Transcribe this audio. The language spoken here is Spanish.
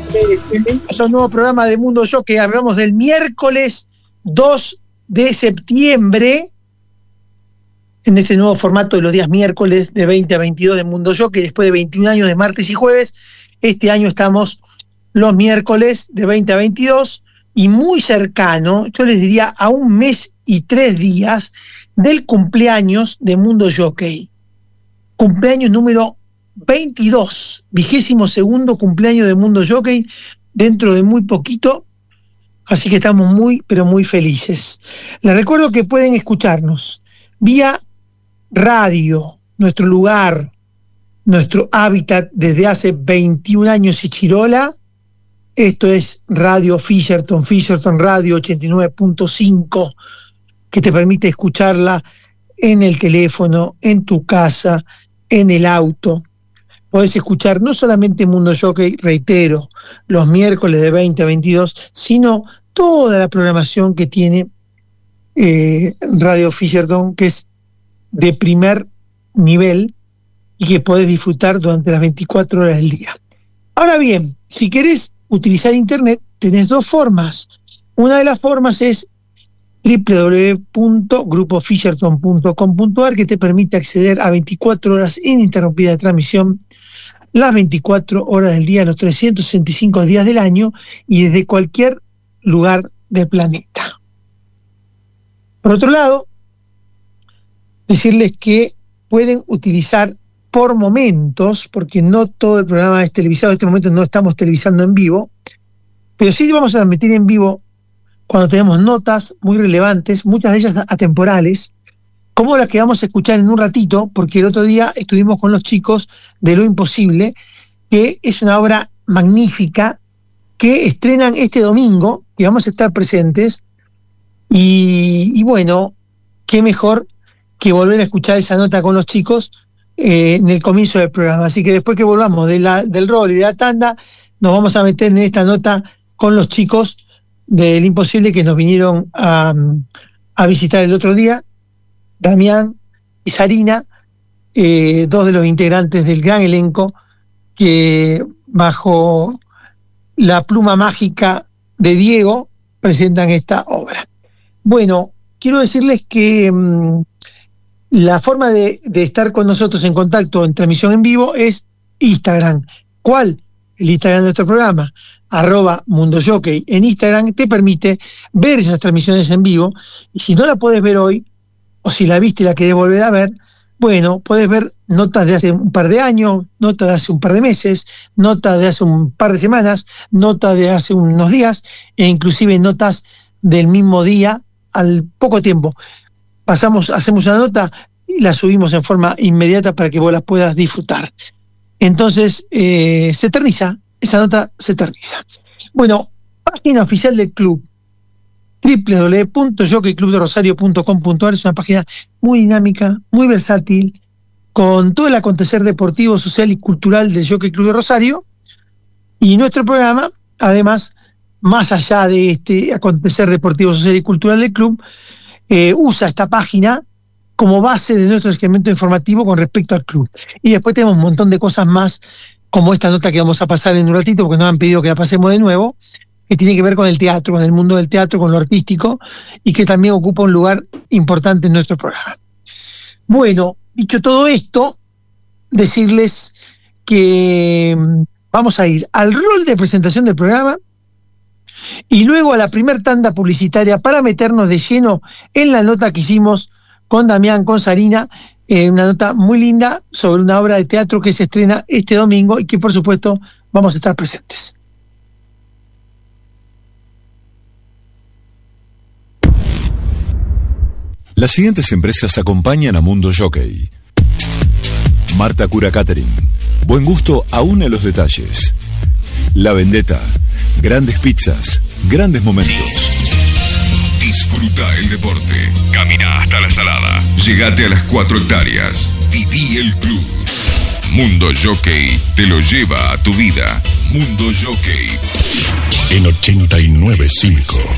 Bienvenidos a un nuevo programa de Mundo Jockey. Hablamos del miércoles 2 de septiembre, en este nuevo formato de los días miércoles de 20 a 22 de Mundo Jockey, después de 21 años de martes y jueves. Este año estamos los miércoles de 20 a 22 y muy cercano, yo les diría a un mes y 3 días del cumpleaños de Mundo Jockey. Cumpleaños número 22, 22º cumpleaños de Mundo Jockey, dentro de muy poquito, así que estamos muy, pero muy felices. Les recuerdo que pueden escucharnos vía radio, nuestro lugar, nuestro hábitat desde hace 21 años y chirola. Esto es Radio Fisherton Radio 89.5, que te permite escucharla en el teléfono, en tu casa, en el auto. Podés escuchar no solamente Mundo Jockey, reitero, los miércoles de 20 a 22, sino toda la programación que tiene Radio Fisherton, que es de primer nivel y que podés disfrutar durante las 24 horas del día. Ahora bien, si querés utilizar internet, tenés dos formas. Una de las formas es www.grupofisherton.com.ar, que te permite acceder a 24 horas ininterrumpida de transmisión, las 24 horas del día, los 365 días del año y desde cualquier lugar del planeta. Por otro lado, decirles que pueden utilizar por momentos, porque no todo el programa es televisado, en este momento no estamos televisando en vivo, pero sí vamos a transmitir en vivo cuando tenemos notas muy relevantes, muchas de ellas atemporales, como las que vamos a escuchar en un ratito, porque el otro día estuvimos con los chicos de Lo Imposible, que es una obra magnífica que estrenan este domingo, y vamos a estar presentes, y bueno, qué mejor que volver a escuchar esa nota con los chicos en el comienzo del programa. Así que después que volvamos del rol y de la tanda, nos vamos a meter en esta nota con los chicos del Imposible que nos vinieron a visitar el otro día, Damián y Sarina, dos de los integrantes del gran elenco que bajo la pluma mágica de Diego presentan esta obra. Bueno, quiero decirles que la forma de estar con nosotros en contacto en transmisión en vivo es Instagram. ¿Cuál? El Instagram de nuestro programa, @MundoJockey. En Instagram te permite ver esas transmisiones en vivo, y si no la podés ver hoy, o si la viste y la querés volver a ver, bueno, podés ver notas de hace un par de años, notas de hace un par de meses, notas de hace un par de semanas, notas de hace unos días, e inclusive notas del mismo día al poco tiempo. Hacemos una nota y la subimos en forma inmediata para que vos la puedas disfrutar. Entonces, se eterniza, esa nota se eterniza. Bueno, página oficial del club, www.jockeyclubderosario.com.ar. Es una página muy dinámica, muy versátil, con todo el acontecer deportivo, social y cultural del Jockey Club de Rosario. Y nuestro programa, además, más allá de este acontecer deportivo, social y cultural del club, usa esta página como base de nuestro segmento informativo con respecto al club. Y después tenemos un montón de cosas más, como esta nota que vamos a pasar en un ratito, porque nos han pedido que la pasemos de nuevo, que tiene que ver con el teatro, con el mundo del teatro, con lo artístico, y que también ocupa un lugar importante en nuestro programa. Bueno, dicho todo esto, decirles que vamos a ir al rol de presentación del programa y luego a la primer tanda publicitaria para meternos de lleno en la nota que hicimos con Damián, con Sarina, una nota muy linda sobre una obra de teatro que se estrena este domingo y que por supuesto vamos a estar presentes. Las siguientes empresas acompañan a Mundo Jockey: Marta Cura Catering, buen gusto aún en los detalles. La Vendetta, grandes pizzas, grandes momentos. Disfruta el deporte, camina hasta la salada, llegate a las 4 hectáreas, viví el club. Mundo Jockey te lo lleva a tu vida. Mundo Jockey. En 89.5